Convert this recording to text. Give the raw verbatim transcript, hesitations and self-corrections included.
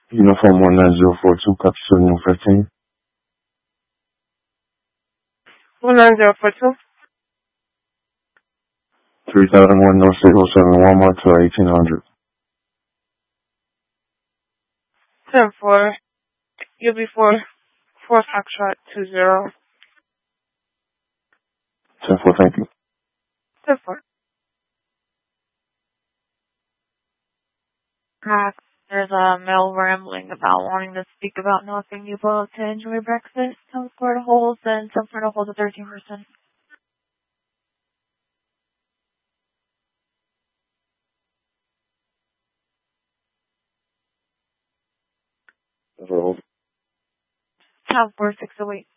Uniform one nine zero four two, copy seven fifteen. one nine zero four two. three thousand one North six oh seven Walmart to eighteen hundred. ten four. You'll be four. four Foxtrot two zero. ten four, thank you. ten four. Hi. There's a male rambling about wanting to speak about nothing you both to enjoy breakfast. Tell for to hold and tell for to hold a thirteen percent. Hold. Tell for six oh eight.